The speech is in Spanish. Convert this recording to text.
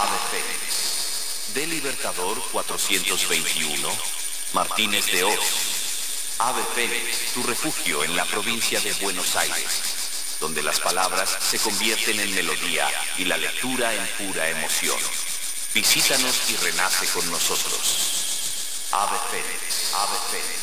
Ave Fénix. De Libertador 421, Martínez de Hoz. Ave Fénix, tu refugio en la provincia de Buenos Aires, donde las palabras se convierten en melodía y la lectura en pura emoción. Visítanos y renace con nosotros. Ave Fénix, Ave Fénix.